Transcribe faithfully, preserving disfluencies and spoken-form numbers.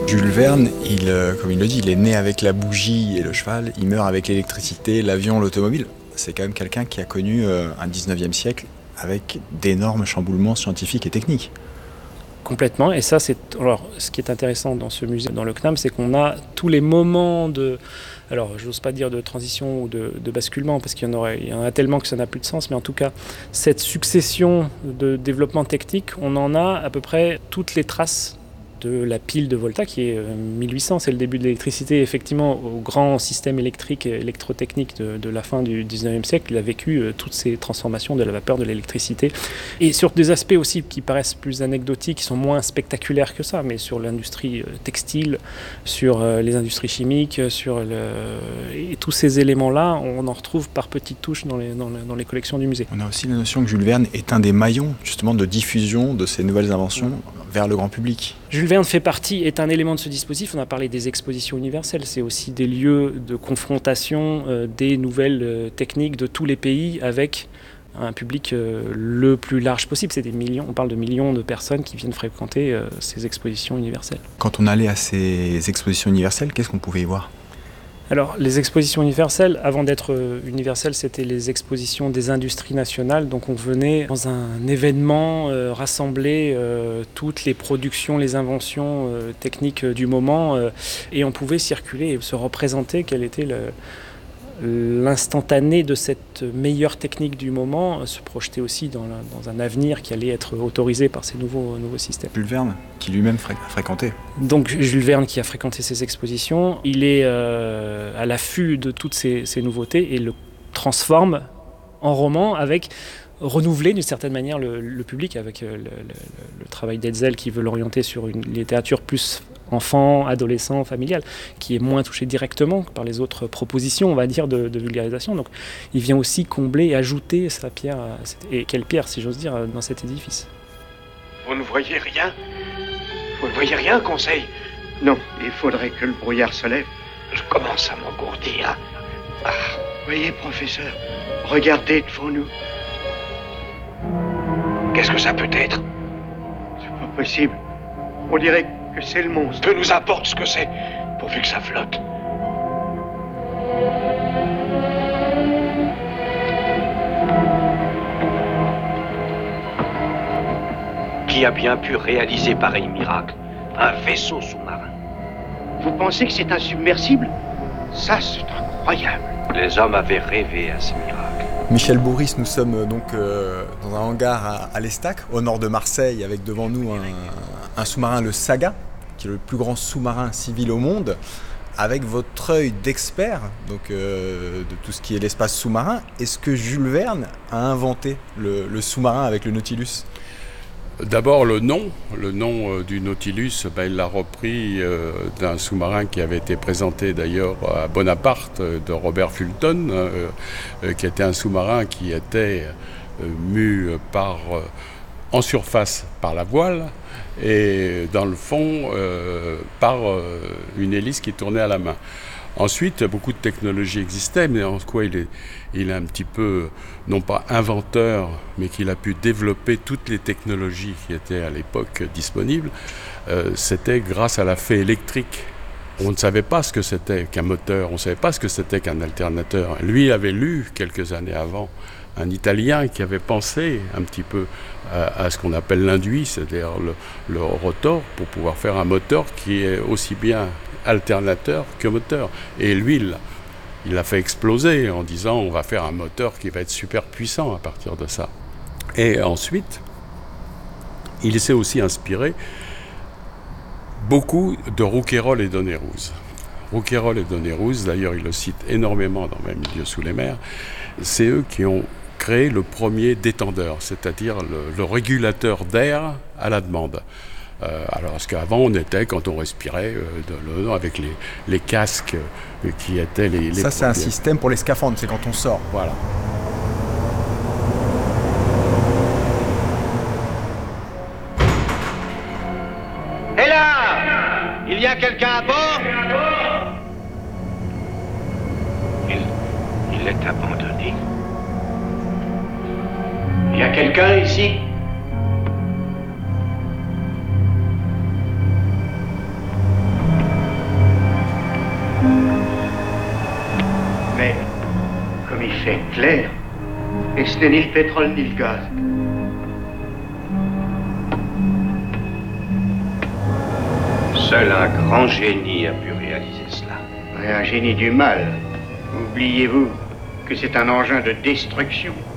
Jules Verne, il, euh, comme il le dit, il est né avec la bougie et le cheval, il meurt avec l'électricité, l'avion, l'automobile. C'est quand même quelqu'un qui a connu euh, un dix-neuvième siècle avec d'énormes chamboulements scientifiques et techniques. Complètement, et ça c'est alors ce qui est intéressant dans ce musée, dans le C N A M, c'est qu'on a tous les moments de, alors j'ose pas dire de transition ou de, de basculement parce qu'il y en aurait, il y en a tellement que ça n'a plus de sens, mais en tout cas cette succession de développement technique, on en a à peu près toutes les traces de la pile de Volta qui est mille huit cents, c'est le début de l'électricité. Effectivement, au grand système électrique et électrotechnique de, de la fin du dix-neuvième siècle, il a vécu euh, toutes ces transformations de la vapeur, de l'électricité. Et sur des aspects aussi qui paraissent plus anecdotiques, qui sont moins spectaculaires que ça, mais sur l'industrie euh, textile, sur euh, les industries chimiques, sur le... et tous ces éléments-là, on en retrouve par petites touches dans les, dans, les, dans les collections du musée. On a aussi la notion que Jules Verne est un des maillons justement de diffusion de ces nouvelles inventions mmh. vers le grand public. Jules Verne fait partie, est un élément de ce dispositif. On a parlé des expositions universelles. C'est aussi des lieux de confrontation euh, des nouvelles euh, techniques de tous les pays avec un public euh, le plus large possible. C'est des millions, on parle de millions de personnes qui viennent fréquenter euh, ces expositions universelles. Quand on allait à ces expositions universelles, qu'est-ce qu'on pouvait y voir ? Alors, les expositions universelles, avant d'être euh, universelles, c'était les expositions des industries nationales. Donc, on venait dans un événement euh, rassembler euh, toutes les productions, les inventions euh, techniques du moment, euh, et on pouvait circuler et se représenter quel était le, l'instantané de cette meilleure technique du moment, se projeter aussi dans, la, dans un avenir qui allait être autorisé par ces nouveaux, nouveaux systèmes. Jules Verne, qui lui-même fré- fréquentait. Donc Jules Verne qui a fréquenté ces expositions, il est euh, à l'affût de toutes ces, ces nouveautés et le transforme en roman avec renouveler d'une certaine manière le, le public avec le, le, le travail d'Hetzel qui veut l'orienter sur une littérature plus enfant, adolescent, familial, qui est moins touché directement par les autres propositions, on va dire, de, de vulgarisation. Donc il vient aussi combler et ajouter sa pierre, à cette, et quelle pierre, si j'ose dire, dans cet édifice. Vous ne voyez rien ? Vous ne voyez rien, Conseil ? Non, il faudrait que le brouillard se lève. Je commence à m'engourdir. Ah, voyez, professeur, regardez devant nous. Qu'est-ce que ça peut être ? C'est pas possible. On dirait que c'est le monstre. Peu nous importe ce que c'est, pourvu que ça flotte. Qui a bien pu réaliser pareil miracle ? Un vaisseau sous-marin. Vous pensez que c'est un submersible ? Ça, c'est incroyable. Les hommes avaient rêvé à ce miracle. Michel Bourris, nous sommes donc euh, dans un hangar à, à l'Estac, au nord de Marseille, avec devant nous un, un sous-marin, le Saga, qui est le plus grand sous-marin civil au monde, avec votre œil d'expert donc, euh, de tout ce qui est l'espace sous-marin. Est-ce que Jules Verne a inventé le, le sous-marin avec le Nautilus ? D'abord le nom, le nom euh, du Nautilus, ben, il l'a repris euh, d'un sous-marin qui avait été présenté d'ailleurs à Bonaparte euh, de Robert Fulton, euh, euh, qui était un sous-marin qui était euh, mu par, euh, en surface par la voile et dans le fond euh, par euh, une hélice qui tournait à la main. Ensuite, beaucoup de technologies existaient, mais en quoi il est, il est un petit peu, non pas inventeur, mais qu'il a pu développer toutes les technologies qui étaient à l'époque disponibles, euh, c'était grâce à la fée électrique. On ne savait pas ce que c'était qu'un moteur, on ne savait pas ce que c'était qu'un alternateur. Lui avait lu, quelques années avant, un Italien qui avait pensé un petit peu à, à ce qu'on appelle l'induit, c'est-à-dire le, le rotor, pour pouvoir faire un moteur qui est aussi bien alternateur que moteur. Et lui, il, il l'a fait exploser en disant on va faire un moteur qui va être super puissant à partir de ça. Et ensuite, il s'est aussi inspiré beaucoup de Rouquayrol et d'Honnay-Rose. Rouquayrol et d'Honnay-Rose, d'ailleurs il le cite énormément dans Vingt milieux sous les mers, c'est eux qui ont créé le premier détendeur, c'est-à-dire le, le régulateur d'air à la demande. Euh, alors, parce qu'avant, on était, quand on respirait, euh, de, de, avec les, les casques euh, qui étaient les... les Ça, c'est un système pour les scaphandres, c'est quand on sort. Voilà. Et là, il y a quelqu'un à bord ? Il, il est abandonné. Il y a quelqu'un ici ? Mais, comme il fait clair, et ce n'est ni le pétrole ni le gaz. Seul un grand génie a pu réaliser cela. Et un génie du mal. Oubliez-vous que c'est un engin de destruction.